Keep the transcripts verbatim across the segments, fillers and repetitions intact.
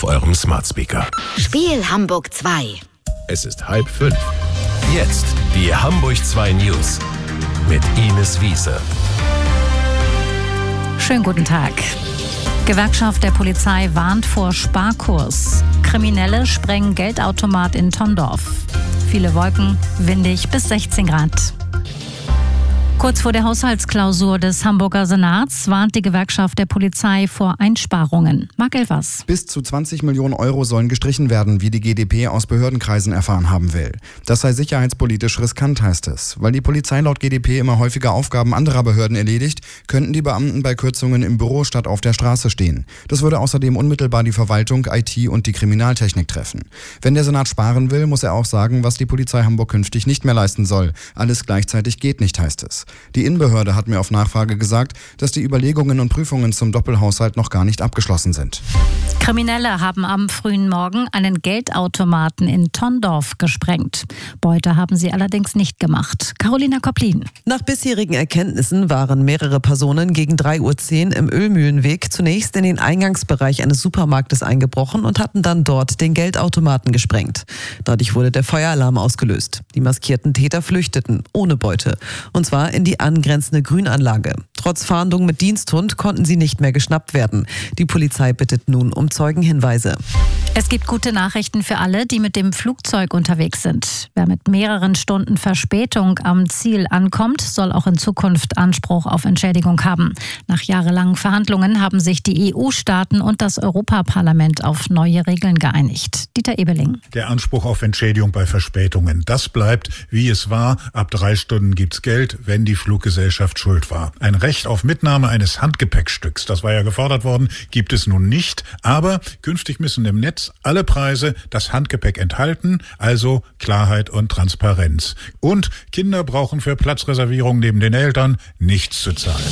auf eurem Smart Speaker. Spiel Hamburg zwei. Es ist halb fünf. Jetzt die Hamburg zwei News mit Ines Wiese. Schönen guten Tag. Gewerkschaft der Polizei warnt vor Sparkurs. Kriminelle sprengen Geldautomat in Tondorf. Viele Wolken, windig bis sechzehn Grad. Kurz vor der Haushaltsklausur des Hamburger Senats warnt die Gewerkschaft der Polizei vor Einsparungen. Marc Elvers. Bis zu zwanzig Millionen Euro sollen gestrichen werden, wie die G d P aus Behördenkreisen erfahren haben will. Das sei sicherheitspolitisch riskant, heißt es. Weil die Polizei laut G d P immer häufiger Aufgaben anderer Behörden erledigt, könnten die Beamten bei Kürzungen im Büro statt auf der Straße stehen. Das würde außerdem unmittelbar die Verwaltung, I T und die Kriminaltechnik treffen. Wenn der Senat sparen will, muss er auch sagen, was die Polizei Hamburg künftig nicht mehr leisten soll. Alles gleichzeitig geht nicht, heißt es. Die Innenbehörde hat mir auf Nachfrage gesagt, dass die Überlegungen und Prüfungen zum Doppelhaushalt noch gar nicht abgeschlossen sind. Kriminelle haben am frühen Morgen einen Geldautomaten in Tondorf gesprengt. Beute haben sie allerdings nicht gemacht. Carolina Kopplin. Nach bisherigen Erkenntnissen waren mehrere Personen gegen drei Uhr zehn im Ölmühlenweg zunächst in den Eingangsbereich eines Supermarktes eingebrochen und hatten dann dort den Geldautomaten gesprengt. Dadurch wurde der Feueralarm ausgelöst. Die maskierten Täter flüchteten, ohne Beute. Und zwar in die angrenzende Grünanlage. Trotz Fahndung mit Diensthund konnten sie nicht mehr geschnappt werden. Die Polizei bittet nun um Zeugenhinweise. Es gibt gute Nachrichten für alle, die mit dem Flugzeug unterwegs sind. Wer mit mehreren Stunden Verspätung am Ziel ankommt, soll auch in Zukunft Anspruch auf Entschädigung haben. Nach jahrelangen Verhandlungen haben sich die E U-Staaten und das Europaparlament auf neue Regeln geeinigt. Dieter Ebeling. Der Anspruch auf Entschädigung bei Verspätungen, das bleibt, wie es war. Ab drei Stunden gibt's Geld, wenn die Fluggesellschaft schuld war. Ein Recht auf Mitnahme eines Handgepäckstücks, das war ja gefordert worden, gibt es nun nicht. Aber künftig müssen im Netz alle Preise das Handgepäck enthalten, also Klarheit und Transparenz. Und Kinder brauchen für Platzreservierung neben den Eltern nichts zu zahlen.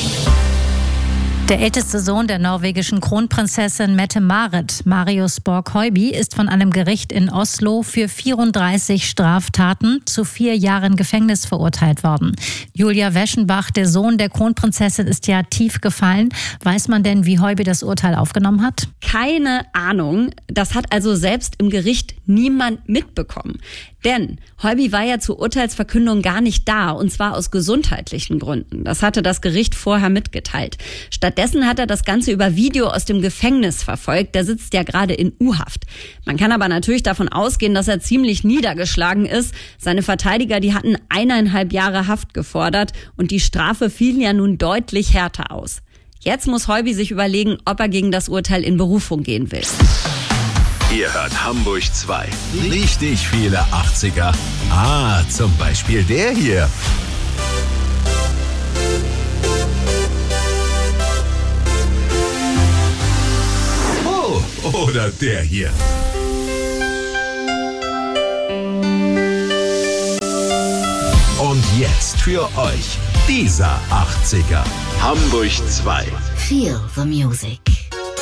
Der älteste Sohn der norwegischen Kronprinzessin Mette-Marit, Marius Borg-Høiby, ist von einem Gericht in Oslo für vierunddreißig Straftaten zu vier Jahren Gefängnis verurteilt worden. Julia Weschenbach, der Sohn der Kronprinzessin, ist ja tief gefallen. Weiß man denn, wie Høiby das Urteil aufgenommen hat? Keine Ahnung. Das hat also selbst im Gericht niemand mitbekommen. Denn Høiby war ja zur Urteilsverkündung gar nicht da, und zwar aus gesundheitlichen Gründen. Das hatte das Gericht vorher mitgeteilt. Stattdessen hat er das Ganze über Video aus dem Gefängnis verfolgt. Der sitzt ja gerade in U-Haft. Man kann aber natürlich davon ausgehen, dass er ziemlich niedergeschlagen ist. Seine Verteidiger, die hatten eineinhalb Jahre Haft gefordert und die Strafe fiel ja nun deutlich härter aus. Jetzt muss Høiby sich überlegen, ob er gegen das Urteil in Berufung gehen will. Ihr hört Hamburg zwei. Richtig viele achtziger. Ah, zum Beispiel der hier. Oh, oder der hier. Und jetzt für euch dieser achtziger. Hamburg zwei. Feel the music.